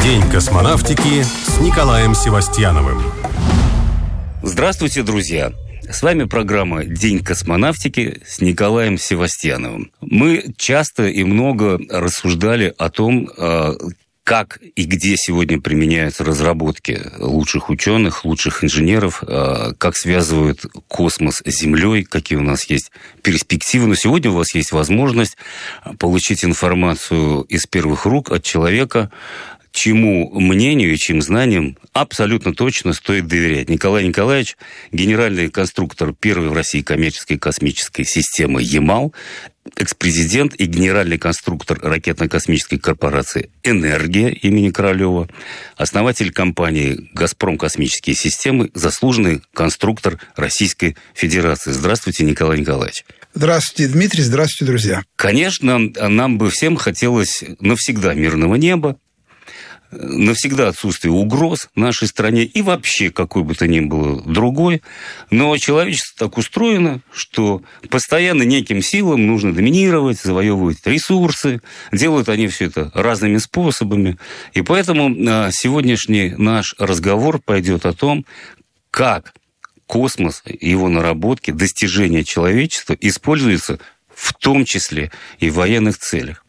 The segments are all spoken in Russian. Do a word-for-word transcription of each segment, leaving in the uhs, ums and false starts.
День космонавтики с Николаем Севастьяновым. Здравствуйте, друзья! С вами программа «День космонавтики» с Николаем Севастьяновым. Мы часто и много рассуждали о том, как и где сегодня применяются разработки лучших ученых, лучших инженеров, как связывают космос с Землей, какие у нас есть перспективы. Но сегодня у вас есть возможность получить информацию из первых рук от человека, чему мнению и чьим знаниям абсолютно точно стоит доверять. Николай Николаевич, генеральный конструктор первой в России коммерческой космической системы «Ямал», экс-президент и генеральный конструктор ракетно-космической корпорации «Энергия» имени Королева, основатель компании «Газпром Космические системы», заслуженный конструктор Российской Федерации. Здравствуйте, Николай Николаевич. Здравствуйте, Дмитрий, здравствуйте, друзья. Конечно, нам бы всем хотелось навсегда мирного неба, навсегда отсутствие угроз нашей стране и вообще какой бы то ни было другой. Но человечество так устроено, что постоянно неким силам нужно доминировать, завоевывать ресурсы. Делают они все это разными способами. И поэтому сегодняшний наш разговор пойдет о том, как космос, его наработки, достижения человечества используются в том числе и в военных целях.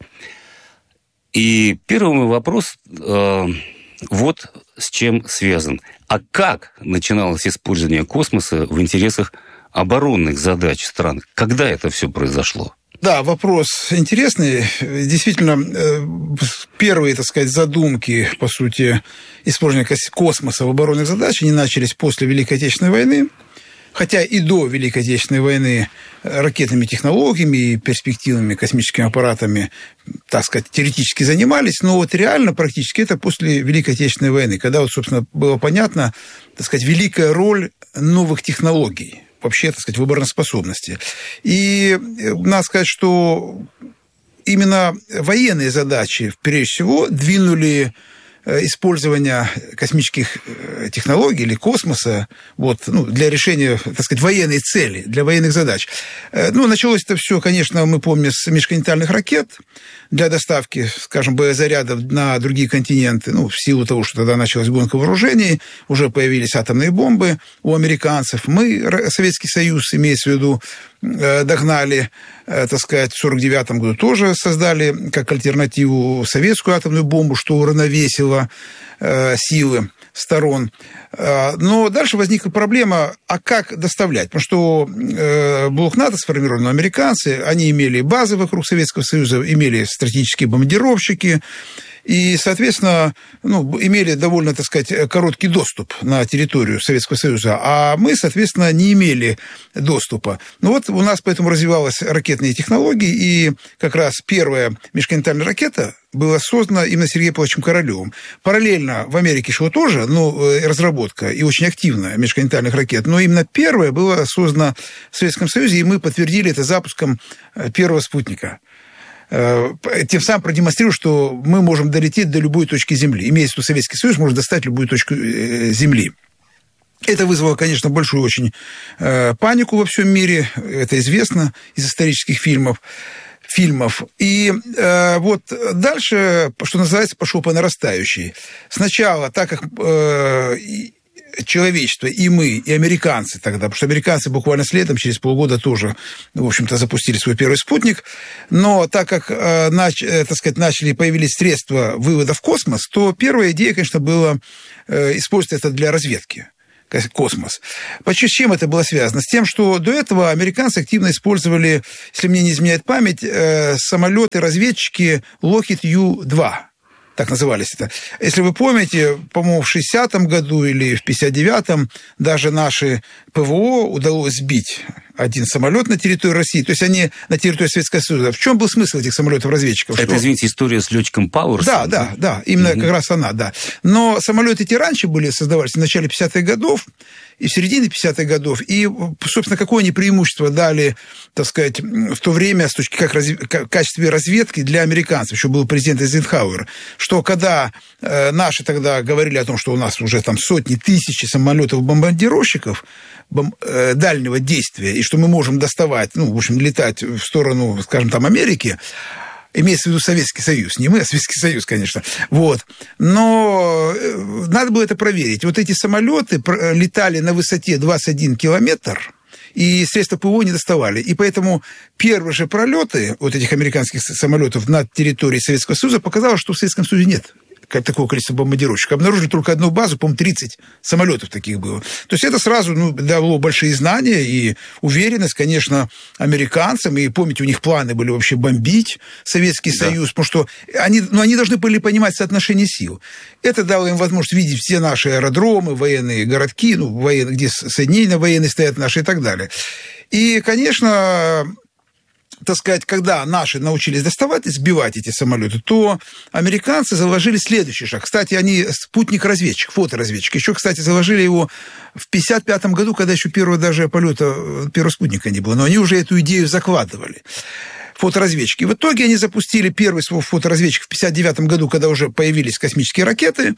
И первый мой вопрос э, вот с чем связан. А как начиналось использование космоса в интересах оборонных задач стран? Когда это все произошло? Да, вопрос интересный. Действительно, первые, так сказать, задумки, по сути, использования космоса в оборонных задачах, они начались после Великой Отечественной войны. Хотя и до Великой Отечественной войны ракетными технологиями и перспективными космическими аппаратами, так сказать, теоретически занимались, но вот реально практически это после Великой Отечественной войны, когда вот, собственно, было понятно, так сказать, великая роль новых технологий, вообще, так сказать, в обороноспособности. И надо сказать, что именно военные задачи, прежде всего, двинули использования космических технологий или космоса вот, ну, для решения, так сказать, военной цели, для военных задач. Ну, началось это все, конечно, мы помним, с межконтинентальных ракет для доставки, скажем, боезарядов на другие континенты. Ну, в силу того, что тогда началась гонка вооружений, уже появились атомные бомбы у американцев. Мы, Советский Союз, имеется в виду, догнали, так сказать, в сорок девятом году тоже создали как альтернативу советскую атомную бомбу, что уравновесило силы сторон. Но дальше возникла проблема, а как доставлять? Потому что блок НАТО сформирован, американцы, они имели базы вокруг Советского Союза, имели стратегические бомбардировщики, и, соответственно, ну, имели довольно, так сказать, короткий доступ на территорию Советского Союза, а мы, соответственно, не имели доступа. Ну вот у нас поэтому развивалась ракетные технологии, и как раз первая межконтинентальная ракета была создана именно Сергеем Павловичем Королевым. Параллельно в Америке шло тоже, ну, разработка, и очень активная межконтинентальных ракет, но именно первая была создана в Советском Союзе, и мы подтвердили это запуском первого спутника. Тем самым продемонстрировав, что мы можем долететь до любой точки Земли. Имеется в виду, Советский Союз может достать любую точку Земли. Это вызвало, конечно, большую очень панику во всем мире. Это известно из исторических фильмов. фильмов. И э, вот дальше, что называется, пошел по нарастающей. Сначала, так как э, человечество, и мы, и американцы тогда, потому что американцы буквально следом, через полгода тоже, в общем-то, запустили свой первый спутник, но так как, э, нач, э, так сказать, начали, появились средства вывода в космос, то первая идея, конечно, была э, использовать это для разведки. Космос. Почти с чем это было связано? С тем, что до этого американцы активно использовали, если мне не изменяет память, э, самолеты-разведчики Lockheed ю два. Так назывались это. Если вы помните, по-моему, в шестидесятом году или в пятьдесят девятом даже наши ПВО удалось сбить один самолет на территории России, то есть они на территории Советского Союза. В чем был смысл этих самолетов-разведчиков? Это, что... извините, история с летчиком Пауэрсом? Да, да, да, именно угу. как раз она, да. Но самолеты эти раньше были, создавались в начале пятидесятых годов и в середине пятидесятых годов, и, собственно, какое они преимущество дали, так сказать, в то время с точки как раз... в качестве разведки для американцев, еще был президент Эйзенхауэр, что когда э, наши тогда говорили о том, что у нас уже там сотни тысяч самолетов-бомбардировщиков, дальнего действия, и что мы можем доставать, ну, в общем, летать в сторону, скажем, там, Америки, Имеется в виду Советский Союз. Не мы, а Советский Союз, конечно. Вот. Но надо было это проверить. Вот эти самолеты летали на высоте двадцать один километр, и средства ПВО не доставали. И поэтому первые же пролеты вот этих американских самолетов над территорией Советского Союза показало, что в Советском Союзе нет как такого количества бомбардировщиков. Обнаружили только одну базу, по-моему, тридцать самолетов таких было. То есть это сразу ну, дало большие знания и уверенность, конечно, американцам. И помните, у них планы были вообще бомбить Советский да. Союз, потому что они, ну, они должны были понимать соотношение сил. Это дало им возможность видеть все наши аэродромы, военные городки, ну, военные, где соединения военные стоят наши и так далее. И, конечно, так сказать, когда наши научились доставать и сбивать эти самолеты, то американцы заложили следующий шаг. Кстати, они спутник-разведчик, фоторазведчик. Еще, кстати, заложили его в пятьдесят пятом году, когда еще первого даже полета, первого спутника не было. Но они уже эту идею закладывали. Фоторазведчики. В итоге они запустили первый свой фоторазведчик в пятьдесят девятом году, когда уже появились космические ракеты.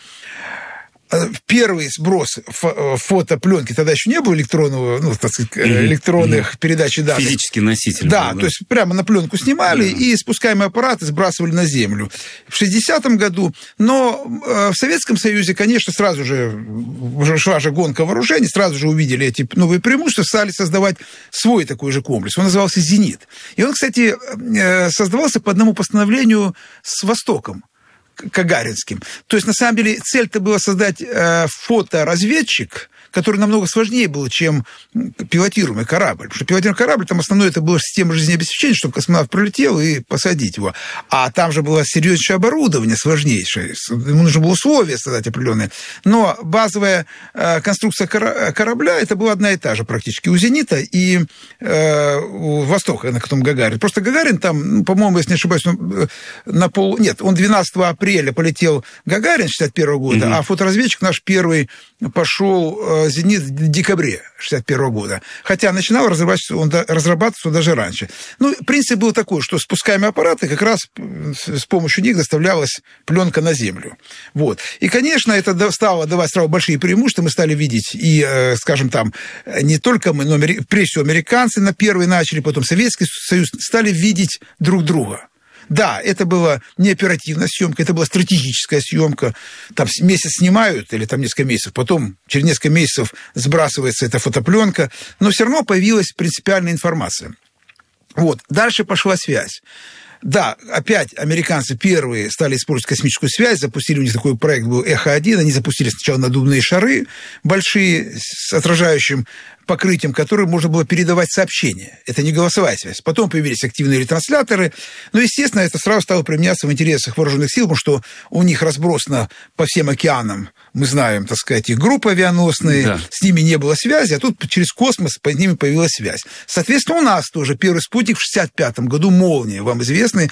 Первый сброс фотопленки, тогда еще не было электронного, ну, так сказать, электронных mm-hmm. передач данных. Физический носитель. Да, был, да, то есть прямо на пленку снимали yeah. и спускаемые аппараты сбрасывали на Землю. В шестидесятом году, но в Советском Союзе, конечно, сразу же уже шла же гонка вооружений, сразу же увидели эти новые преимущества, стали создавать свой такой же комплекс. Он назывался «Зенит». И он, кстати, создавался по одному постановлению с Востоком. Гагаринским. То есть, на самом деле, цель-то была создать э, фоторазведчик, который намного сложнее был, чем пилотируемый корабль. Потому что пилотируемый корабль, там основное это была система жизнеобеспечения, чтобы космонавт пролетел и посадить его. А там же было серьезнейшее оборудование, сложнейшее. Ему нужно было условия создать определенные. Но базовая э, конструкция корабля, это была одна и та же практически у «Зенита» и э, у «Востока», на котором Гагарин. Просто Гагарин там, ну, по-моему, если не ошибаюсь, он, на пол... Нет, он двенадцатого апреля полетел Гагарин шестьдесят первого года, mm-hmm. а фоторазведчик наш первый пошел «Зенит» в декабре шестьдесят первого года. Хотя начинал разрабатываться он, разрабатываться он даже раньше. Ну, принцип был такой, что спускаемые аппараты, как раз с помощью них доставлялась пленка на Землю. Вот. И, конечно, это стало давать сразу большие преимущества. Мы стали видеть и, скажем, там, не только мы, но прежде всего американцы на первый начали, потом Советский Союз, стали видеть друг друга. Да, это была не оперативная съемка, это была стратегическая съемка. Там месяц снимают, или там несколько месяцев, потом через несколько месяцев сбрасывается эта фотопленка, но все равно появилась принципиальная информация. Вот, дальше пошла связь. Да, опять американцы первые стали использовать космическую связь, запустили у них такой проект, был «Эхо один», они запустили сначала надувные шары большие с отражающим покрытием, которым можно было передавать сообщения. Это не голосовая связь. Потом появились активные ретрансляторы. Но, естественно, это сразу стало применяться в интересах вооруженных сил, потому что у них разбросано по всем океанам, мы знаем, так сказать, их группы авианосные, да. С ними не было связи, а тут через космос по ними появилась связь. Соответственно, у нас тоже первый спутник в шестьдесят пятом году «Молния», вам известный,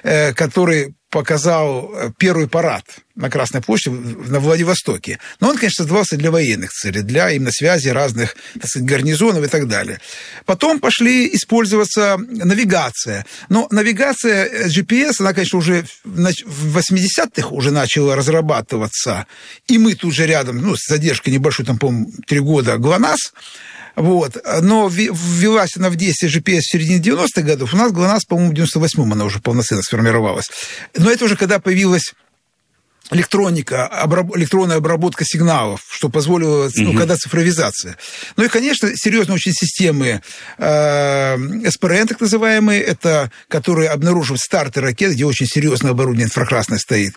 который показал первый парад на Красной площади на Владивостоке. Но он, конечно, создавался для военных целей, для именно связи разных, так сказать, гарнизонов и так далее. Потом пошли использоваться навигация. Но навигация джи пи эс, она, конечно, уже в восьмидесятых уже начала разрабатываться. И мы тут же рядом, ну, с задержкой небольшой, там, по-моему, три года, ГЛОНАСС. Вот. Но ввелась она в действие джи пи эс в середине девяностых годов. У нас ГЛОНАСС, по-моему, в девяносто восьмом она уже полноценно сформировалась. Но это уже когда появилась электроника, обраб... электронная обработка сигналов, что позволило, ну, угу. когда цифровизация. Ну и, конечно, серьезные очень системы э, эс пэ эр эн, так называемые, это которые обнаруживают старты ракет, где очень серьезное оборудование инфракрасное стоит,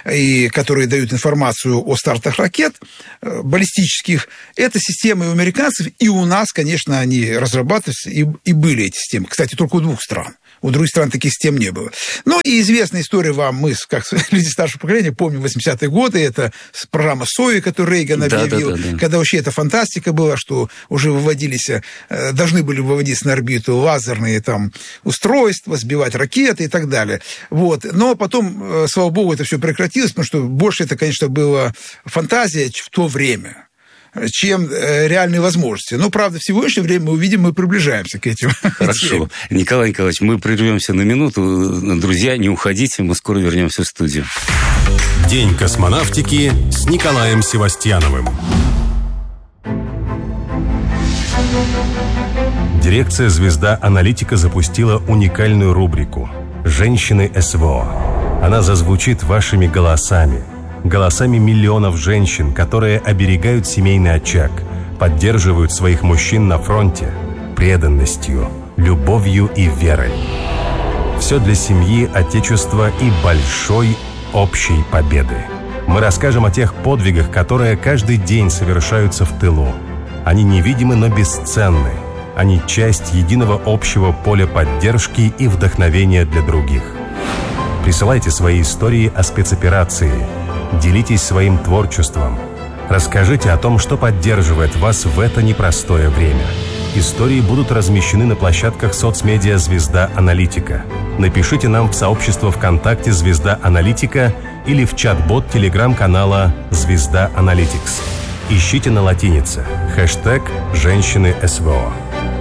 и которые дают информацию о стартах ракет э, баллистических. Это системы у американцев, и у нас, конечно, они разрабатываются, и, и были эти системы. Кстати, только у двух стран. У других стран таких систем не было. Ну, и известная история вам, мы, как люди старшего поколения, помним восьмидесятые годы, это программа СОИ, которую Рейган объявил, да, да, да, да. Когда вообще эта фантастика была, что уже выводились, должны были выводиться на орбиту лазерные там устройства, сбивать ракеты и так далее. Вот. Но потом, слава богу, это все прекратилось, потому что больше это, конечно, была фантазия в то время, чем реальные возможности. Но, правда, в сегодняшнее время мы увидим, мы приближаемся к этим. Хорошо. Николай Николаевич, мы прервемся на минуту. Друзья, не уходите, мы скоро вернемся в студию. День космонавтики с Николаем Севастьяновым. Дирекция «Звезда Аналитика» запустила уникальную рубрику «Женщины СВО». Она зазвучит вашими голосами, голосами миллионов женщин, которые оберегают семейный очаг, поддерживают своих мужчин на фронте преданностью, любовью и верой. Все для семьи, отечества и большой общей победы. Мы расскажем о тех подвигах, которые каждый день совершаются в тылу. Они невидимы, но бесценны. Они часть единого общего поля поддержки и вдохновения для других. Присылайте свои истории о спецоперации. Делитесь своим творчеством. Расскажите о том, что поддерживает вас в это непростое время. Истории будут размещены на площадках соцмедиа «Звезда Аналитика». Напишите нам в сообщество ВКонтакте «Звезда Аналитика» или в чат-бот телеграм-канала «Звезда Аналитикс». Ищите на латинице хэштег «Женщины СВО».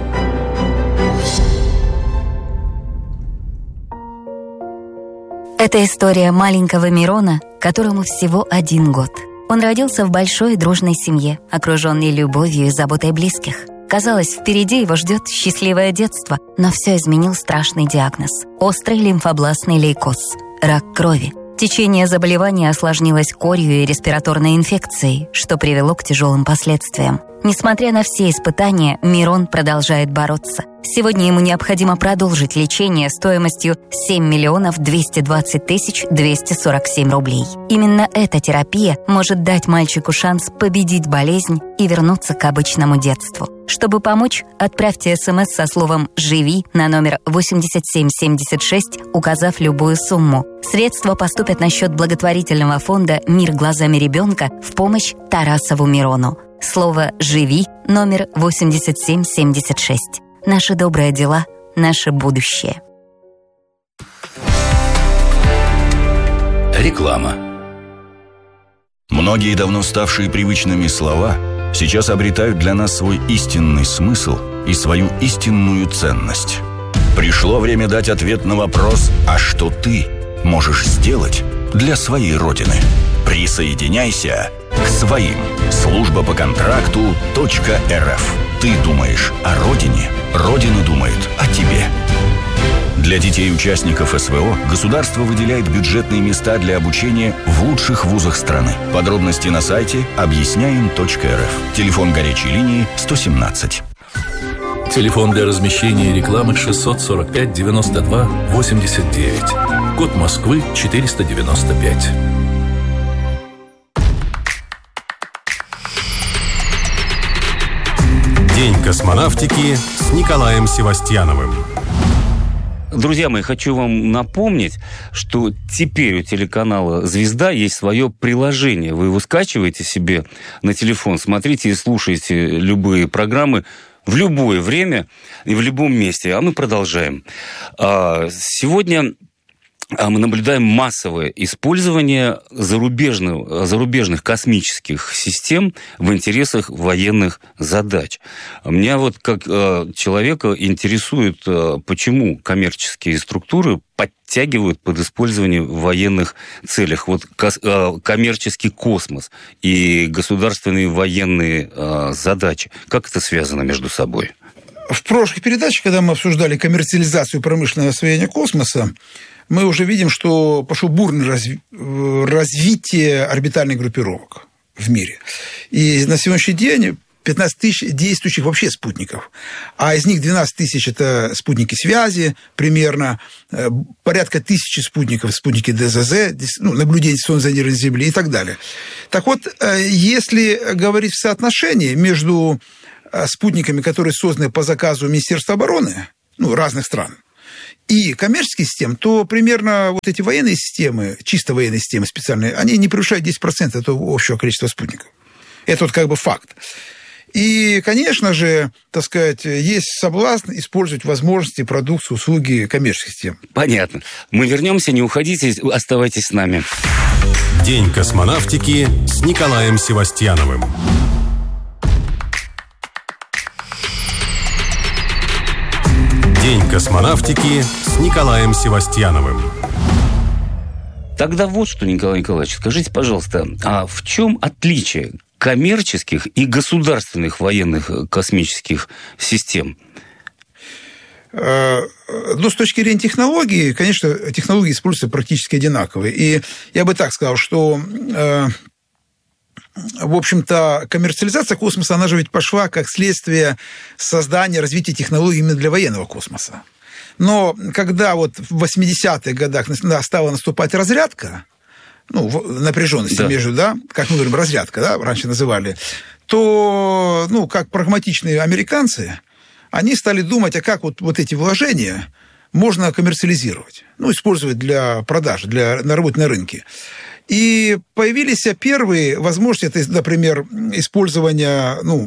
Это история маленького Мирона, которому всего один год. Он родился в большой и дружной семье, окруженный любовью и заботой близких. Казалось, впереди его ждет счастливое детство, но все изменил страшный диагноз – острый лимфобластный лейкоз – рак крови. Течение заболевания осложнилось корью и респираторной инфекцией, что привело к тяжелым последствиям. Несмотря на все испытания, Мирон продолжает бороться. Сегодня ему необходимо продолжить лечение стоимостью семь миллионов двести двадцать тысяч двести сорок семь рублей. Именно эта терапия может дать мальчику шанс победить болезнь и вернуться к обычному детству. Чтобы помочь, отправьте смс со словом «Живи» на номер восемьдесят семь семьдесят шесть, указав любую сумму. Средства поступят на счет благотворительного фонда «Мир глазами ребенка» в помощь Тарасову Мирону. Слово «Живи» номер восемьдесят семь семьдесят шесть. Наши добрые дела, наше будущее. Реклама. Многие давно ставшие привычными слова сейчас обретают для нас свой истинный смысл и свою истинную ценность. Пришло время дать ответ на вопрос: а что ты можешь сделать для своей Родины? Присоединяйся к своим. Служба по контракту .рф. Ты думаешь о Родине, Родина думает о тебе. Для детей-участников СВО государство выделяет бюджетные места для обучения в лучших вузах страны. Подробности на сайте объясняем точка эр эф. Телефон горячей линии сто семнадцать. Телефон для размещения рекламы шестьсот сорок пять девяносто два восемьдесят девять. Код Москвы четыреста девяносто пять. День космонавтики с Николаем Севастьяновым. Друзья мои, хочу вам напомнить, что теперь у телеканала «Звезда» есть свое приложение. Вы его скачиваете себе на телефон, смотрите и слушаете любые программы в любое время и в любом месте. А мы продолжаем. Сегодня мы наблюдаем массовое использование зарубежных, зарубежных космических систем в интересах военных задач. Меня вот как э, человека интересует, э, почему коммерческие структуры подтягивают под использование в военных целях. Вот кос, э, коммерческий космос и государственные военные э, задачи. Как это связано между собой? В прошлых передачах, когда мы обсуждали коммерциализацию промышленного освоения космоса, мы уже видим, что пошло бурное разви... развитие орбитальных группировок в мире. И на сегодняшний день пятнадцать тысяч действующих вообще спутников. А из них двенадцать тысяч – это спутники связи, примерно порядка тысячи спутников, спутники дэ зэ зэ, ну, наблюдение зонирования Земли и так далее. Так вот, если говорить в соотношении между спутниками, которые созданы по заказу Министерства обороны, ну, разных стран, и коммерческих систем, то примерно вот эти военные системы, чисто военные системы специальные, они не превышают десять процентов этого общего количества спутников. Это вот как бы факт. И, конечно же, так сказать, есть соблазн использовать возможности, продукцию, услуги коммерческих систем. Понятно. Мы вернемся, не уходите, оставайтесь с нами. День космонавтики с Николаем Севастьяновым. День космонавтики с Николаем Севастьяновым. Тогда вот что, Николай Николаевич, скажите, пожалуйста, а в чем отличие коммерческих и государственных военных космических систем? ну, с точки зрения технологий, конечно, технологии используются практически одинаковые. И я бы так сказал, что, э, в общем-то, коммерциализация космоса, она же ведь пошла как следствие создания, развития технологий именно для военного космоса. Но когда вот в восьмидесятых годах стала наступать разрядка, ну, напряженности да. между, да, как мы говорим, разрядка, да, раньше называли, то, ну, как прагматичные американцы, они стали думать, а как вот, вот эти вложения можно коммерциализировать, ну, использовать для продажи, для работы на рынке. И появились первые возможности, это, например, использование, ну,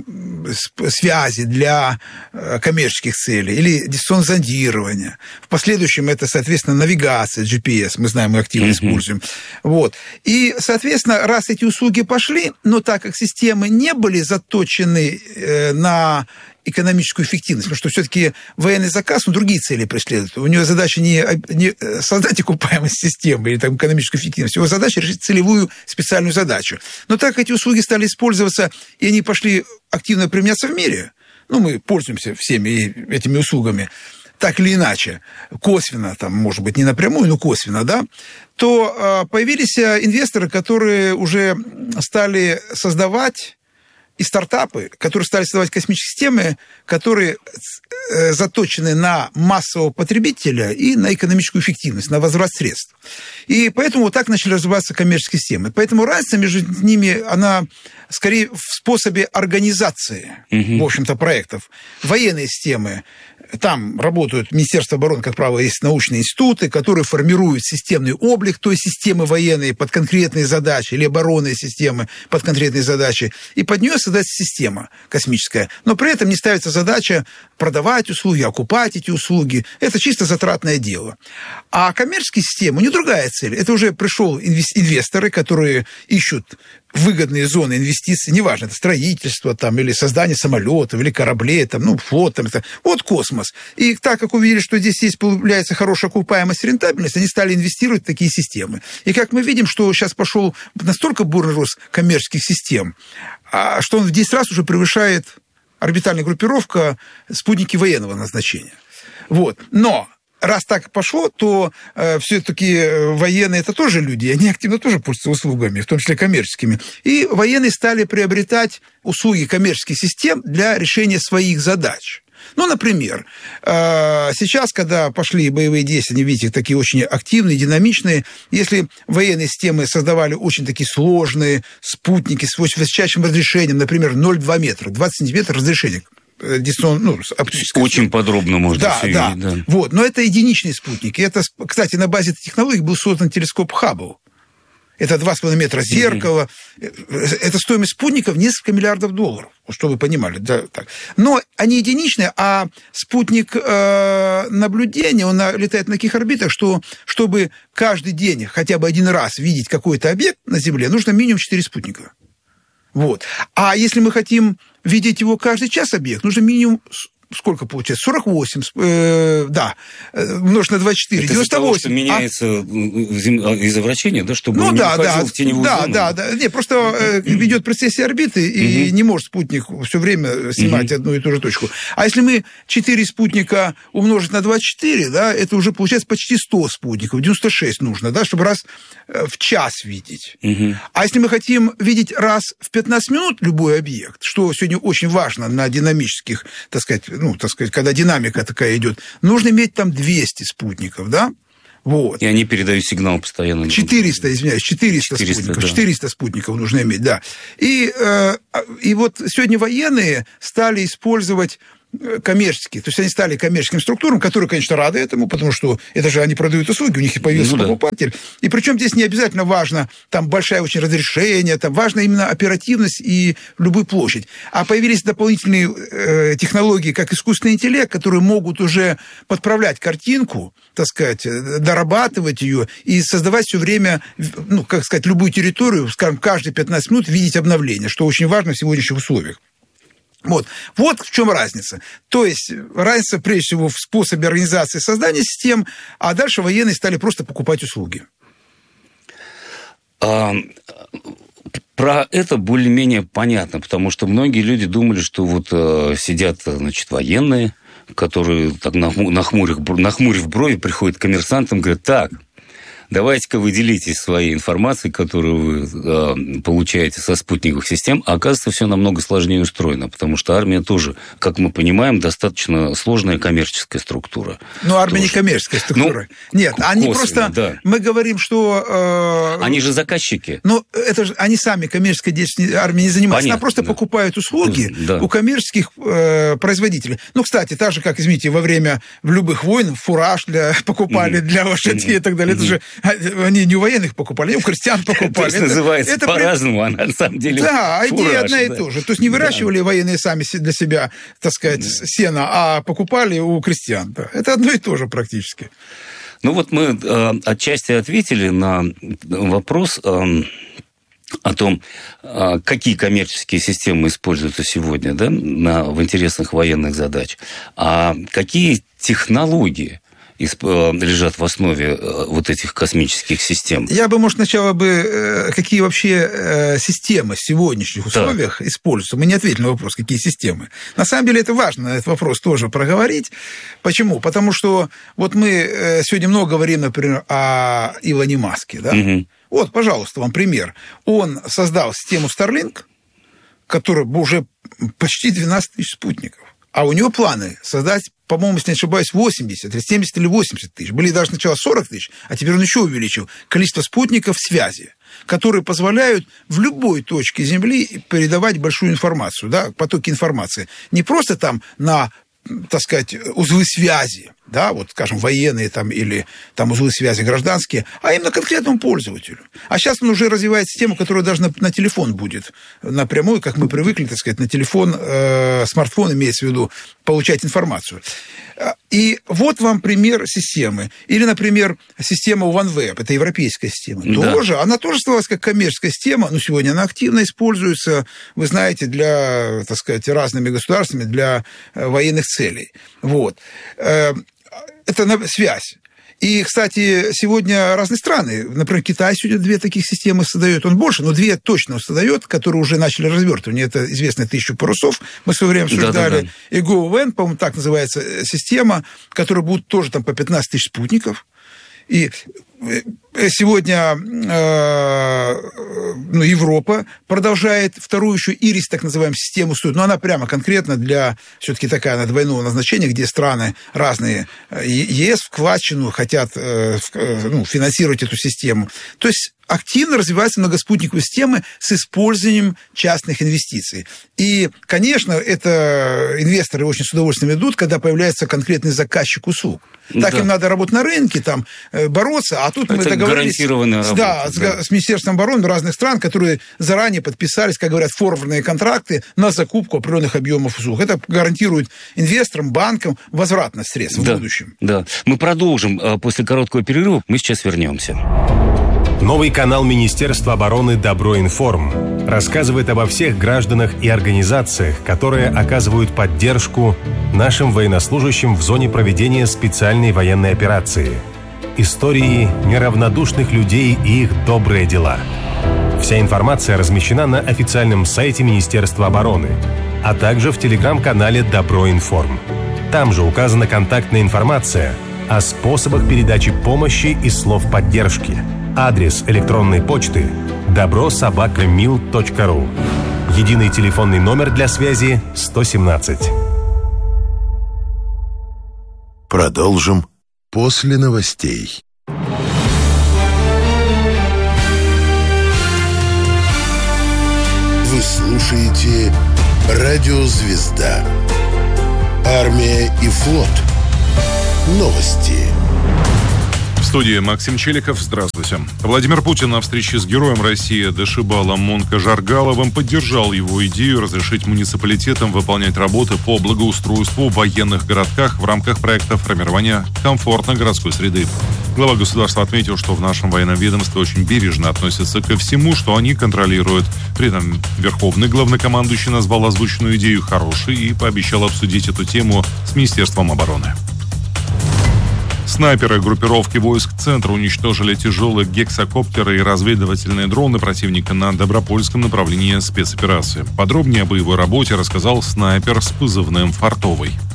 связи для коммерческих целей или дистанционное зондирование. В последующем это, соответственно, навигация, джи пи эс, мы знаем, мы активно mm-hmm. используем. Вот. И, соответственно, раз эти услуги пошли, но так как системы не были заточены на экономическую эффективность, потому что все-таки военный заказ, он другие цели преследует. У него задача не, не создать окупаемость системы или там, экономическую эффективность, его задача решить целевую специальную задачу. Но так как эти услуги стали использоваться, и они пошли активно применяться в мире, ну, мы пользуемся всеми этими услугами, так или иначе, косвенно, там, может быть, не напрямую, но косвенно, да, то э, появились инвесторы, которые уже стали создавать и стартапы, которые стали создавать космические системы, которые заточены на массового потребителя и на экономическую эффективность, на возврат средств. И поэтому вот так начали развиваться коммерческие системы. Поэтому разница между ними, она скорее в способе организации, угу. в общем-то, проектов. Военные системы, там работают Министерство обороны, как правило, есть научные институты, которые формируют системный облик той системы военной под конкретные задачи, или оборонные системы под конкретные задачи, и под нее создается система космическая. Но при этом не ставится задача продавать услуги, окупать эти услуги. Это чисто затратное дело. А коммерческие системы, у них другая цель. Это уже пришел инвесторы, которые ищут выгодные зоны инвестиций, неважно, это строительство там, или создание самолетов, или кораблей, там, ну, флот. Там, это. Вот космос. И так как увидели, что здесь есть, появляется хорошая окупаемость и рентабельность, они стали инвестировать в такие системы. И как мы видим, что сейчас пошел настолько бурный рост коммерческих систем, что он в десять раз уже превышает орбитальная группировка спутники военного назначения. Вот. Но раз так пошло, то э, все-таки военные это тоже люди, они активно тоже пользуются услугами, в том числе коммерческими. И военные стали приобретать услуги коммерческих систем для решения своих задач. Ну, например, сейчас, когда пошли боевые действия, они, видите, такие очень активные, динамичные, если военные системы создавали очень такие сложные спутники с высочайшим разрешением, например, ноль целых два метра, двадцать сантиметров разрешения, ну, очень подробно можно да, все да. видеть. Да. Вот. Но это единичные спутники. Это, кстати, на базе этой технологии был создан телескоп Хаббл. Это два с половиной метра зеркала. Mm-hmm. Это стоимость спутников несколько миллиардов долларов, чтобы вы понимали. Да, так. Но они единичные, а спутник э, наблюдения, он летает на таких орбитах, что чтобы каждый день хотя бы один раз видеть какой-то объект на Земле, нужно минимум четыре спутника. Вот. А если мы хотим видеть его каждый час объект, нужно минимум... Сколько получается? сорок восемь, э, да, умножить на двадцать четыре, это девяносто восемь. Из-за того, что меняется а? изображение, да, чтобы ну, он да, не входил да, в теневую да, зону? Да, да, да. Не, просто э, ведет процессия орбиты, и не может спутник все время снимать одну и ту же точку. А если мы четыре спутника умножить на двадцать четыре, да, это уже получается почти сто спутников, девяносто шесть нужно, да, чтобы раз в час видеть. А если мы хотим видеть раз в пятнадцать минут любой объект, что сегодня очень важно на динамических, так сказать, ну, так сказать, когда динамика такая идет, нужно иметь там двести спутников, да? Вот. И они передают сигнал постоянно. четыреста, извиняюсь, четыреста, четыреста спутников. Да. четыреста спутников нужно иметь, да. И, э, и вот сегодня военные стали использовать коммерческие, то есть они стали коммерческим структурам, которые, конечно, рады этому, потому что это же они продают услуги, у них и появился ну, покупатель. Да. И причем здесь не обязательно важно там большое очень разрешение, там важна именно оперативность и любую площадь. А появились дополнительные э, технологии, как искусственный интеллект, которые могут уже подправлять картинку, так сказать, дорабатывать ее и создавать все время, ну, как сказать, любую территорию, скажем, каждые пятнадцать минут видеть обновление, что очень важно в сегодняшних условиях. Вот. вот в чем разница. То есть разница, прежде всего, в способе организации создания систем, а дальше военные стали просто покупать услуги. А, про это более-менее понятно, потому что многие люди думали, что вот сидят, значит, военные, который, так, нахмурив, нахмурив брови, приходит к коммерсантам и говорит: так, давайте-ка вы делитесь своей информацией, которую вы э, получаете со спутниковых систем. А оказывается, все намного сложнее устроено, потому что армия тоже, как мы понимаем, достаточно сложная коммерческая структура. Но армия тоже не коммерческая структура. Ну, Нет, они просто... Да. Мы говорим, что... Э, они же заказчики. Ну, это же они сами коммерческой деятельностью армии не занимаются. Понятно, они просто да. покупают услуги да. у коммерческих э, производителей. Ну, кстати, так же, как, извините, во время в любых войн фураж для, покупали mm-hmm. для лошадей mm-hmm. и так далее. Mm-hmm. Это же они не у военных покупали, они у крестьян покупали. Это называется по-разному, а на самом деле да, идея одна и та же. То есть не выращивали военные сами для себя, так сказать, сено, а покупали у крестьян. Это одно и то же практически. Ну вот мы э, отчасти ответили на вопрос э, о том, э, какие коммерческие системы используются сегодня, да, на, в интересах военных задач, а какие технологии лежат в основе вот этих космических систем. Я бы, может, сначала бы, какие вообще системы в сегодняшних условиях да. используются. Мы не ответили на вопрос, какие системы. На самом деле это важно, этот вопрос тоже проговорить. Почему? Потому что вот мы сегодня много говорим, например, о Илоне Маске. Да? Угу. Вот, пожалуйста, вам пример. Он создал систему Starlink, которая уже почти двенадцать тысяч спутников. А у него планы создать, по-моему, если не ошибаюсь, восемьдесят, семьдесят или восемьдесят тысяч. Были даже сначала сорок тысяч, а теперь он еще увеличил количество спутников связи, которые позволяют в любой точке Земли передавать большую информацию, да, потоки информации. Не просто там на, так сказать, узлы связи, да, вот, скажем, военные там, или там узлы связи гражданские, а именно конкретному пользователю. А сейчас он уже развивает систему, которая даже на, на телефон будет напрямую, как мы привыкли, так сказать, на телефон, э, смартфон, имеется в виду, получать информацию. И вот вам пример системы. Или, например, система OneWeb, это европейская система. Да. Тоже, она тоже оставалась как коммерческая система, но сегодня она активно используется, вы знаете, для, так сказать, разными государствами, для военных целей. Вот. Это связь. И, кстати, сегодня разные страны, например, Китай сегодня две таких системы создает, он больше, но две точно создает, которые уже начали развертывание. Это известная тысяча парусов, мы в свое время обсуждали. Да, да, да. И GoOven, по-моему, так называется система, которая будет тоже там по пятнадцать тысяч спутников. И сегодня э, ну, Европа продолжает вторую еще Ирис, так называемую, систему строить. Но она прямо конкретно для, все-таки такая, она двойного назначения, где страны разные ЕС вкладчину хотят э, ну, финансировать эту систему. То есть активно развиваются многоспутниковые системы с использованием частных инвестиций. И, конечно, это инвесторы очень с удовольствием идут, когда появляется конкретный заказчик услуг. Так да. им надо работать на рынке, там, бороться, а тут это мы договорились работа, да, да. с Министерством обороны разных стран, которые заранее подписались, как говорят, форвардные контракты на закупку определенных объемов услуг. Это гарантирует инвесторам, банкам возвратность средств да. в будущем. Да, мы продолжим после короткого перерыва. Мы сейчас вернемся. Новый канал Министерства обороны «Добро-Информ» рассказывает обо всех гражданах и организациях, которые оказывают поддержку нашим военнослужащим в зоне проведения специальной военной операции. Истории неравнодушных людей и их добрые дела. Вся информация размещена на официальном сайте Министерства обороны, а также в телеграм-канале «Добро-Информ». Там же указана контактная информация о способах передачи помощи и слов поддержки. Адрес электронной почты добро собака мил точка ру. Единый телефонный номер для связи сто семнадцать. Продолжим после новостей. Вы слушаете «Радио Звезда». Армия и флот. Новости. В студии Максим Челиков. Здравствуйте. Владимир Путин на встрече с героем России Дашибалом Монко Жаргаловым поддержал его идею разрешить муниципалитетам выполнять работы по благоустройству в военных городках в рамках проекта формирования комфортной городской среды. Глава государства отметил, что в нашем военном ведомстве очень бережно относятся ко всему, что они контролируют. При этом верховный главнокомандующий назвал озвученную идею хорошей и пообещал обсудить эту тему с Министерством обороны. Снайперы группировки войск Центра уничтожили тяжелые гексакоптеры и разведывательные дроны противника на Добропольском направлении спецоперации. Подробнее о боевой работе рассказал снайпер с позывным «Фартовый».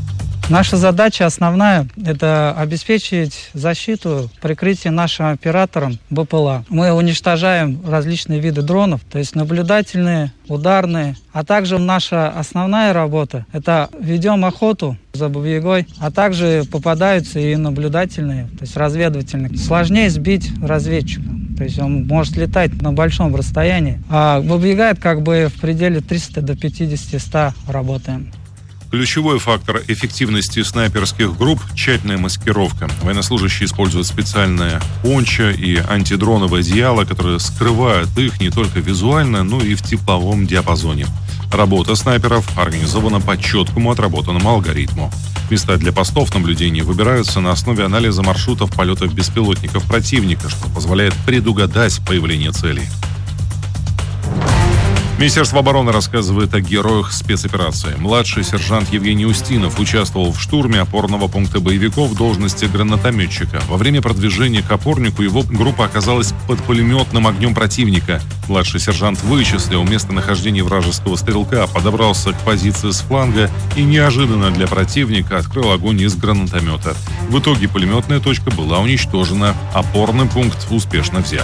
Наша задача основная – это обеспечить защиту, прикрытие нашим операторам БПЛА. Мы уничтожаем различные виды дронов, то есть наблюдательные, ударные. А также наша основная работа – это ведем охоту за бабьягой, а также попадаются и наблюдательные, то есть разведывательные. Сложнее сбить разведчика. То есть он может летать на большом расстоянии. А бабьяга – это как бы в пределе триста до пятидесяти-ста работаем. Ключевой фактор эффективности снайперских групп – тщательная маскировка. Военнослужащие используют специальное пончо и антидроновое одеяло, которые скрывают их не только визуально, но и в тепловом диапазоне. Работа снайперов организована по четкому отработанному алгоритму. Места для постов наблюдения выбираются на основе анализа маршрутов полетов беспилотников противника, что позволяет предугадать появление целей. Министерство обороны рассказывает о героях спецоперации. Младший сержант Евгений Устинов участвовал в штурме опорного пункта боевиков в должности гранатометчика. Во время продвижения к опорнику его группа оказалась под пулеметным огнем противника. Младший сержант вычислил местонахождение вражеского стрелка, подобрался к позиции с фланга и неожиданно для противника открыл огонь из гранатомета. В итоге пулеметная точка была уничтожена, опорный пункт успешно взят.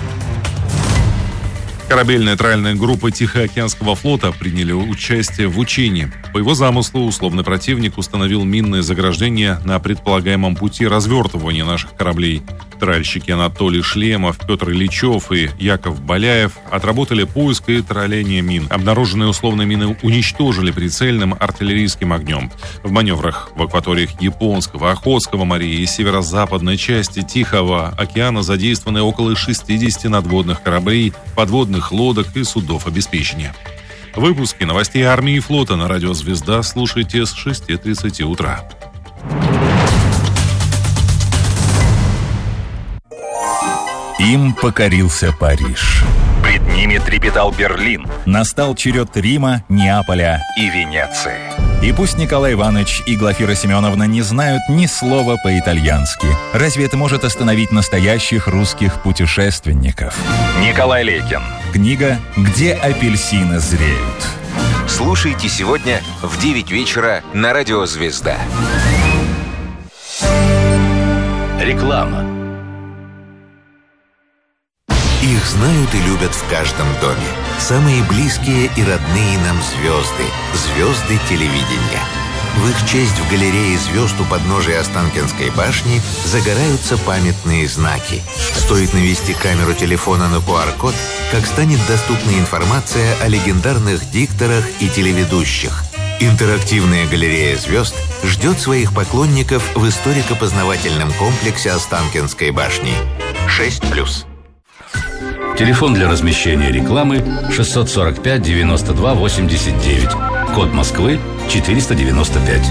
Корабельно-нейтральная группа Тихоокеанского флота приняли участие в учении. По его замыслу, условный противник установил минные заграждения на предполагаемом пути развертывания наших кораблей. Тральщики Анатолий Шлемов, Петр Ильичев и Яков Баляев отработали поиск и тролление мин. Обнаруженные условные мины уничтожили прицельным артиллерийским огнем. В маневрах в акваториях Японского, Охотского моря и северо-западной части Тихого океана задействованы около шестидесяти надводных кораблей, подводных лодок и судов обеспечения. Выпуски новостей армии и флота на радио «Звезда» слушайте с шести тридцати утра. Им покорился Париж. Пред ними трепетал Берлин. Настал черед Рима, Неаполя и Венеции. И пусть Николай Иванович и Глафира Семеновна не знают ни слова по-итальянски, разве это может остановить настоящих русских путешественников? Николай Лейкин. Книга «Где апельсины зреют». Слушайте сегодня в девять вечера на радио «Звезда». Реклама. Их знают и любят в каждом доме. Самые близкие и родные нам звезды. Звезды телевидения. В их честь в галерее звезд у подножия Останкинской башни загораются памятные знаки. Стоит навести камеру телефона на ку ар код, как станет доступна информация о легендарных дикторах и телеведущих. Интерактивная галерея звезд ждет своих поклонников в историко-познавательном комплексе Останкинской башни. шесть плюс. Телефон для размещения рекламы шестьсот сорок пять девяносто два восемьдесят девять. Код Москвы четыреста девяносто пять.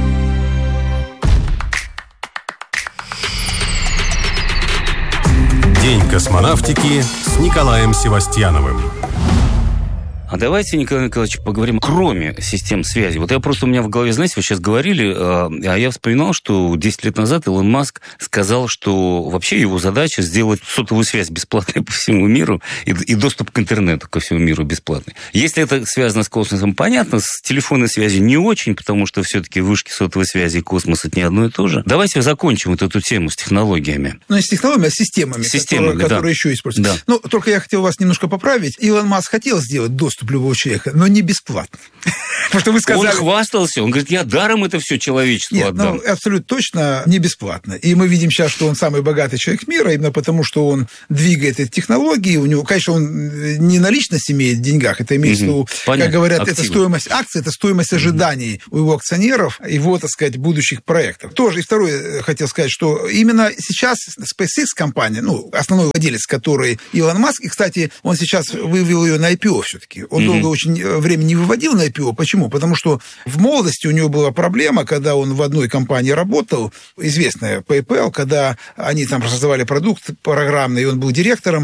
День космонавтики с Николаем Севастьяновым. А давайте, Николай Николаевич, поговорим, кроме систем связи. Вот я просто, у меня в голове, знаете, вы сейчас говорили, а я вспоминал, что десять лет назад Илон Маск сказал, что вообще его задача сделать сотовую связь бесплатной по всему миру и, и доступ к интернету ко всему миру бесплатный. Если это связано с космосом, понятно, с телефонной связью не очень, потому что все-таки вышки сотовой связи и космос – это не одно и то же. Давайте закончим вот эту тему с технологиями. Ну, не с технологиями, а с системами, системами которые, да. которые еще используются. Да. Ну, только я хотел вас немножко поправить. Илон Маск хотел сделать доступ любого человека, но не бесплатно. Потому что вы сказали... Он хвастался, он говорит, я даром это все человечеству Нет, отдам. Ну, абсолютно точно не бесплатно. И мы видим сейчас, что он самый богатый человек мира, именно потому, что он двигает эти технологии. У него, конечно, он не наличность имеет в деньгах, это имеется в виду, как говорят, активы. Это стоимость акций, это стоимость ожиданий у его акционеров, его, так сказать, будущих проектов. Тоже и второе хотел сказать, что именно сейчас SpaceX компания, ну, основной владелец которой Илон Маск, и, кстати, он сейчас вывел ее на ай пи о все-таки. Он mm-hmm. долго очень время не выводил на ай пи о. Почему? Потому что в молодости у него была проблема, когда он в одной компании работал, известная PayPal, когда они там создавали продукт программный, и он был директором,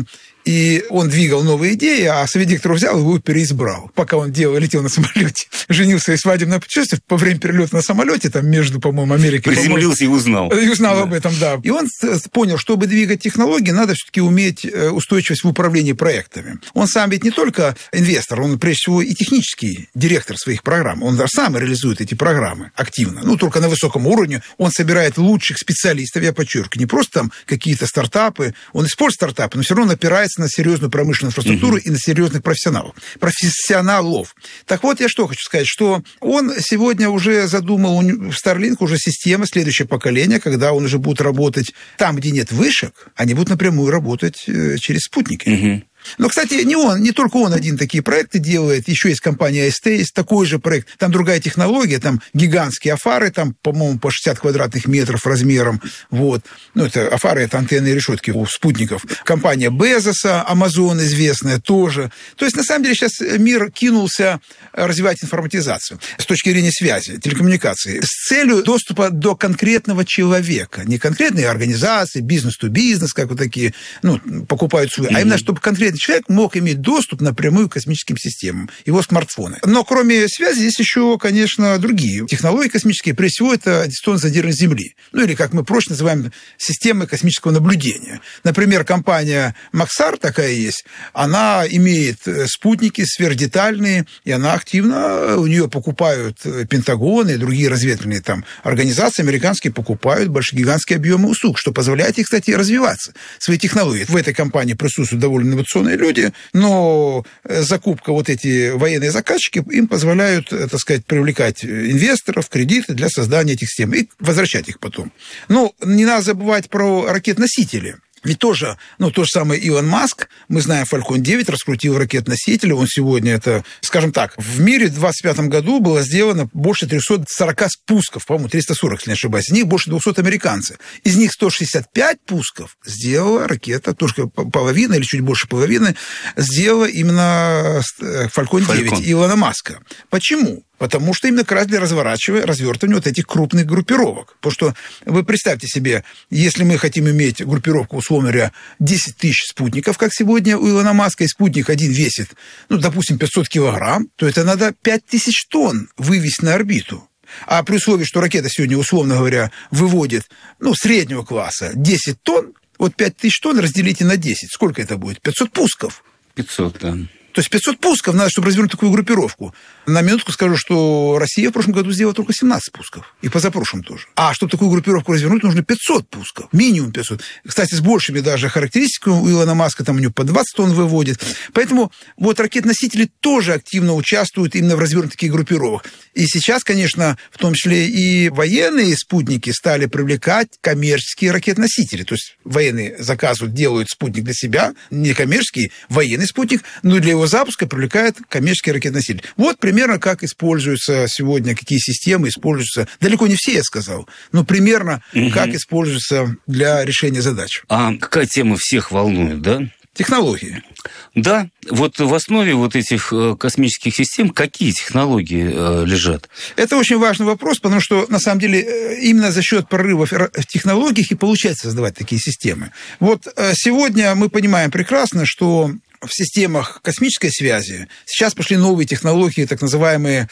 И он двигал новые идеи, а совет директоров взял его и переизбрал. Пока он делал, летел на самолете, женился и свадебное путешествие, по время перелета на самолете, там между, по-моему, Америкой... Приземлился и узнал. И узнал да. об этом, да. И он понял, чтобы двигать технологии, надо все-таки уметь устойчивость в управлении проектами. Он сам ведь не только инвестор, он прежде всего и технический директор своих программ. Он даже сам реализует эти программы активно. Ну, только на высоком уровне. Он собирает лучших специалистов, я подчеркиваю, не просто там какие-то стартапы. Он использует стартапы, но все равно опирается на серьезную промышленную инфраструктуру uh-huh. и на серьезных профессионалов. Профессионалов. Так вот, я что хочу сказать, что он сегодня уже задумал в Starlink уже система, следующее поколение, когда он уже будет работать там, где нет вышек, они будут напрямую работать через спутники. Uh-huh. Но, кстати, не он, не только он один такие проекты делает, еще есть компания эй эс ти, есть такой же проект, там другая технология, там гигантские афары, там, по-моему, по шестьдесят квадратных метров размером, вот. Ну, это афары, это антенные решетки у спутников. Компания Безоса, Amazon известная тоже. То есть, на самом деле, сейчас мир кинулся развивать информатизацию с точки зрения связи, телекоммуникации, с целью доступа до конкретного человека, не конкретной организации, бизнес-то-бизнес, как вот такие, ну, покупают свои, mm-hmm. а именно, чтобы конкретно человек мог иметь доступ напрямую к космическим системам, его смартфоны. Но кроме связи есть еще, конечно, другие технологии космические. Прежде всего, это дистанционное зондирование Земли. Ну, или, как мы проще называем, системы космического наблюдения. Например, компания Maxar такая есть. Она имеет спутники сверхдетальные, и она активно, у нее покупают Пентагон и другие разведывательные там организации американские покупают большие гигантские объемы услуг, что позволяет ей, кстати, развиваться. Свои технологии. В этой компании присутствуют довольно инновационные люди, но закупка, вот эти военные заказчики, им позволяют, так сказать, привлекать инвесторов, кредиты для создания этих систем и возвращать их потом. Ну, не надо забывать про ракет-носители. Ведь тоже, ну, тот же самый Илон Маск, мы знаем, Falcon девять раскрутил ракет-носители, он сегодня это, скажем так, в мире в двадцать пятом году было сделано больше триста сорок спусков, по-моему, триста сорок, если не ошибаюсь, из них больше двухсот американцев. Из них сто шестьдесят пять пусков сделала ракета, тоже половина или чуть больше половины, сделала именно Falcon девять Falcon. Илона Маска. Почему? Потому что именно как раз для разворачивания, развертывания вот этих крупных группировок. Потому что вы представьте себе, если мы хотим иметь группировку, условно говоря, десять тысяч спутников, как сегодня у Илона Маска, и спутник один весит, ну, допустим, пятьсот килограмм, то это надо пять тысяч тонн вывести на орбиту. А при условии, что ракета сегодня, условно говоря, выводит, ну, среднего класса десять тонн, вот пять тысяч тонн разделите на десять. Сколько это будет? пятьсот пусков. пятьсот, да. То есть пятьсот пусков надо, чтобы развернуть такую группировку. На минутку скажу, что Россия в прошлом году сделала только семнадцать пусков. И позапрошлом тоже. А чтобы такую группировку развернуть, нужно пятьсот пусков. Минимум пятьсот. Кстати, с большими даже характеристиками у Илона Маска, там у него по двадцать тонн выводит. Поэтому вот ракет-носители тоже активно участвуют именно в развернутых таких группировках. И сейчас, конечно, в том числе и военные спутники стали привлекать коммерческие ракет-носители. То есть военные заказывают, делают спутник для себя, не коммерческий, военный спутник, но для его запуска привлекает коммерческий ракет-носитель. Вот примерно как используются сегодня, какие системы используются. Далеко не все, я сказал, но примерно угу. как используются для решения задач. А какая тема всех волнует, да? Технологии. Да, вот в основе вот этих космических систем какие технологии лежат? Это очень важный вопрос, потому что, на самом деле, именно за счет прорывов в технологиях и получается создавать такие системы. Вот сегодня мы понимаем прекрасно, что в системах космической связи сейчас пошли новые технологии, так называемые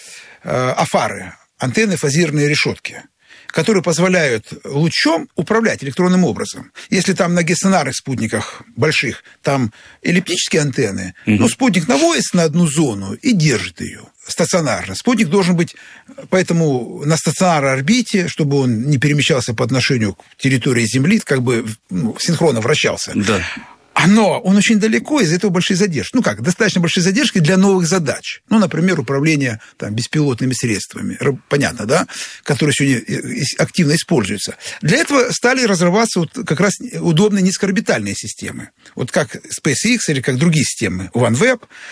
афары, антенны фазированные решетки, которые позволяют лучом управлять электронным образом. Если там на геостационарных спутниках больших, там эллиптические антенны, угу. ну, спутник наводится на одну зону и держит ее стационарно. Спутник должен быть поэтому на стационарной орбите, чтобы он не перемещался по отношению к территории Земли, как бы ну, синхронно вращался. Да. Но он очень далеко, из-за этого большие задержки. Ну как, достаточно большие задержки для новых задач. Ну, например, управление там, беспилотными средствами. Понятно, да? Которые сегодня активно используются. Для этого стали разрабатываться вот как раз удобные низкоорбитальные системы. Вот как SpaceX или как другие системы OneWeb.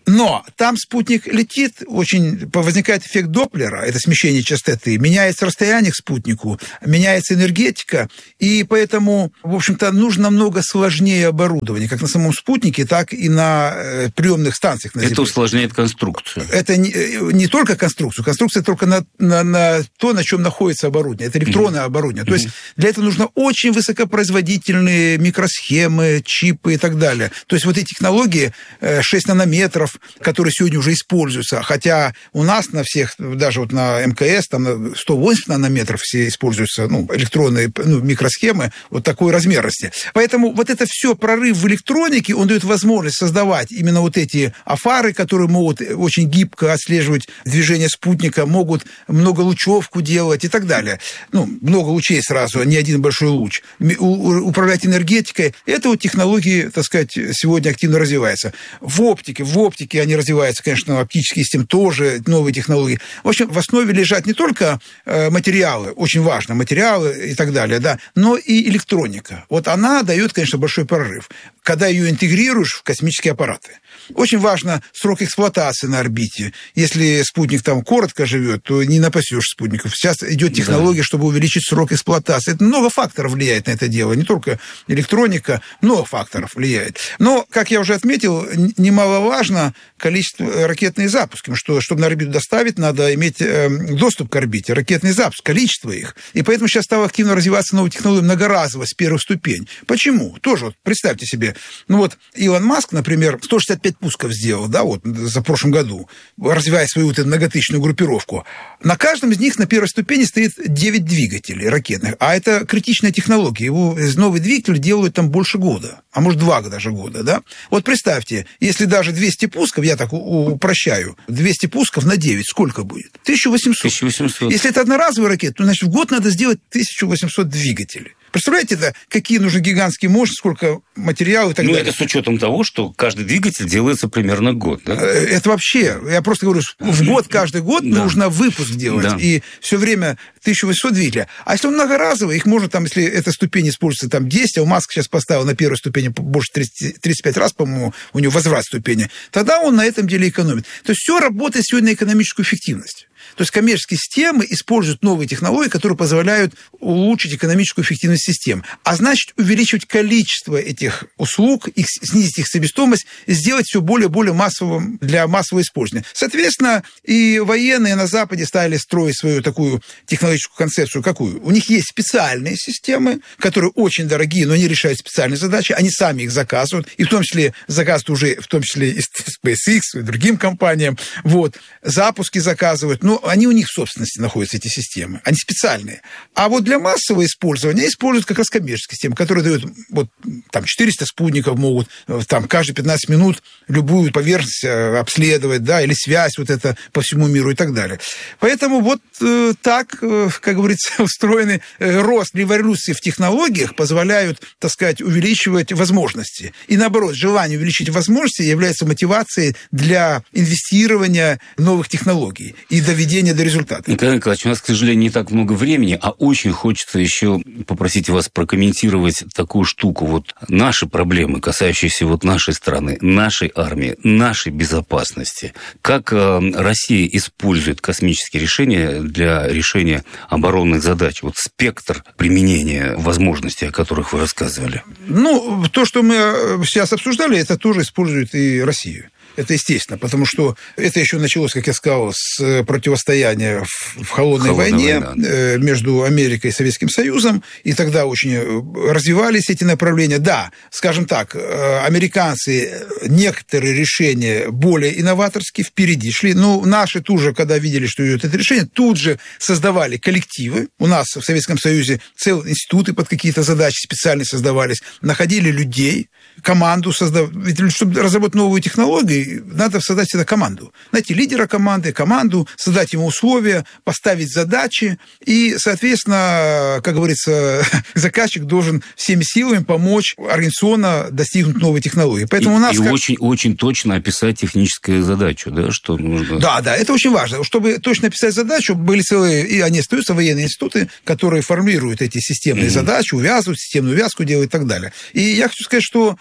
Но там спутник летит, очень возникает эффект Доплера, это смещение частоты, меняется расстояние к спутнику, меняется энергетика, и поэтому, в общем-то, нужно намного сложнее оборудование, как на самом спутнике, так и на э, приемных станциях на Земле. Это усложняет конструкцию. Это не, не только конструкцию, конструкция только на, на, на то, на чем находится оборудование, это электронное mm-hmm. оборудование. То mm-hmm. есть для этого нужно очень высокопроизводительные микросхемы, чипы и так далее. То есть вот эти технологии шесть нанометров, которые сегодня уже используются, хотя у нас на всех, даже вот на эм ка эс, там на сто восемьдесят нанометров все используются, ну, электронные ну, микросхемы вот такой размерности. Поэтому вот это все прорыв в электронике, он дает возможность создавать именно вот эти афары, которые могут очень гибко отслеживать движение спутника, могут многолучевку делать и так далее. Ну, много лучей сразу, а не один большой луч. Управлять энергетикой. Это вот технологии, так сказать, сегодня активно развиваются. В оптике, в оптике они развиваются, конечно, оптические системы тоже, новые технологии. В общем, в основе лежат не только материалы, очень важно, материалы и так далее, да, но и электроника. Вот она дает, конечно, большой прорыв, когда ее интегрируешь в космические аппараты. Очень важно срок эксплуатации на орбите. Если спутник там коротко живет, то не напасешь спутников. Сейчас идет технология, да. чтобы увеличить срок эксплуатации. Это много факторов влияет на это дело, не только электроника, много факторов влияет. Но, как я уже отметил, немаловажно количество ракетных запусков, что, чтобы на орбиту доставить, надо иметь э, доступ к орбите, ракетный запуск, количество их. И поэтому сейчас стало активно развиваться новая технология многоразовая с первых ступень. Почему? Тоже вот представьте себе, ну вот Илон Маск, например, сто шестьдесят пять пусков сделал, да, вот за прошлом году, развивая свою вот эту многотысячную группировку. На каждом из них на первой ступени стоит девять двигателей ракетных, а это критичная технология. Его новый двигатель делают там больше года, а может два даже года, да. Вот представьте, если даже двести пусков, я так упрощаю, двести пусков на девять, сколько будет? тысяча восемьсот. тысяча восемьсот. Если это одноразовая ракета, то, значит, в год надо сделать тысяча восемьсот двигателей. Представляете, да, какие нужны гигантские мощности, сколько материала и так ну, далее. Ну, это с учетом того, что каждый двигатель делается примерно год, да? Это вообще, я просто говорю, в год, каждый год да. нужно выпуск делать, да. и все время тысяча восемьсот двигателей. А если он многоразовый, их можно там, если эта ступень используется там десять, а у Маска сейчас поставил на первой ступени больше тридцать пять раз, по-моему, у него возврат ступени, тогда он на этом деле экономит. То есть все работает сегодня на экономическую эффективность. То есть коммерческие системы используют новые технологии, которые позволяют улучшить экономическую эффективность систем. А значит, увеличивать количество этих услуг, их, снизить их себестоимость, сделать все более и более массовым для массового использования. Соответственно, и военные на Западе стали строить свою такую технологическую концепцию. Какую? У них есть специальные системы, которые очень дорогие, но они решают специальные задачи, они сами их заказывают, и в том числе заказывают уже, в том числе и SpaceX, и другим компаниям. Вот. Запуски заказывают. Но они у них в собственности находятся, эти системы. Они специальные. А вот для массового использования используют как раз коммерческие системы, которые дают вот, там, четыреста спутников могут там, каждые пятнадцать минут любую поверхность обследовать, да, или связь вот это по всему миру и так далее. Поэтому вот э, так, э, как говорится, устроены э, рост, революции в технологиях позволяют, так сказать, увеличивать возможности. И наоборот, желание увеличить возможности является мотивацией для инвестирования в новых технологий и доведения до результата. Николай Николаевич, у нас, к сожалению, не так много времени, а очень хочется еще попросить вас прокомментировать такую штуку. Вот наши проблемы, касающиеся вот нашей страны, нашей армии, нашей безопасности. Как э, Россия использует космические решения для решения оборонных задач? Вот спектр применения возможностей, о которых вы рассказывали. Ну, то, что мы сейчас обсуждали, это тоже использует и Россия. Это естественно, потому что это еще началось, как я сказал, с противостояния в, в холодной, холодной войне война. между Америкой и Советским Союзом, и тогда очень развивались эти направления. Да, скажем так, американцы некоторые решения более инноваторские впереди шли, но наши тут же, когда видели, что идет это решение, тут же создавали коллективы. У нас в Советском Союзе целые институты под какие-то задачи специально создавались, находили людей, команду создавали. Ведь чтобы разработать новую технологию, надо создать всегда команду. Найти лидера команды, команду, создать ему условия, поставить задачи. И, соответственно, как говорится, заказчик должен всеми силами помочь организационно достигнуть новой технологии. Поэтому и у нас и как... очень, очень точно описать техническую задачу, да, что нужно... Да, да, это очень важно. Чтобы точно описать задачу, были целые, и они остаются, военные институты, которые формируют эти системные mm-hmm. задачи, увязывают, системную увязку делают и так далее. И я хочу сказать, что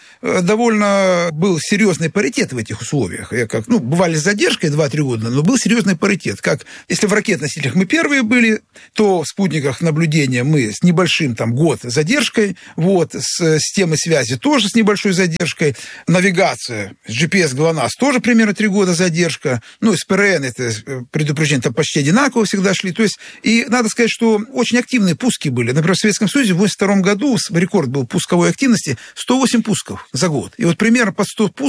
довольно был серьезный паритет в этих условиях. Я как, ну, бывали с задержкой два-три года, но был серьезный паритет. Как, если в ракет-носителях мы первые были, то в спутниках наблюдения мы с небольшим там год задержкой, вот, с системой связи тоже с небольшой задержкой, навигация, джи пи эс ГЛОНАСС тоже примерно три года задержка, ну, эс пэ эр эн, это предупреждение, там почти одинаково всегда шли. То есть, и надо сказать, что очень активные пуски были. Например, в Советском Союзе в восемьдесят втором году рекорд был пусковой активности сто восемь пусков за год. И вот примерно под сто